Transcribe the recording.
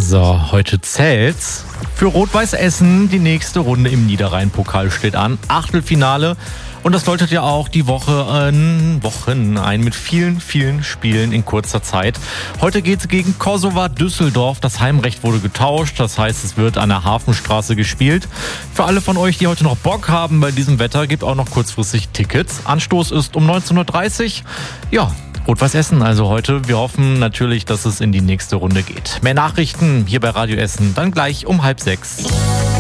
So, heute zählt's. Für Rot-Weiß Essen die nächste Runde im Niederrhein-Pokal steht an. Achtelfinale. Und das läutet ja auch die Wochen ein mit vielen, vielen Spielen in kurzer Zeit. Heute geht's gegen Kosovo Düsseldorf. Das Heimrecht wurde getauscht. Das heißt, es wird an der Hafenstraße gespielt. Für alle von euch, die heute noch Bock haben bei diesem Wetter, gibt auch noch kurzfristig Tickets. Anstoß ist um 19.30 Uhr. Ja, Rot-Weiß Essen also heute. Wir hoffen natürlich, dass es in die nächste Runde geht. Mehr Nachrichten hier bei Radio Essen dann gleich um 5:30.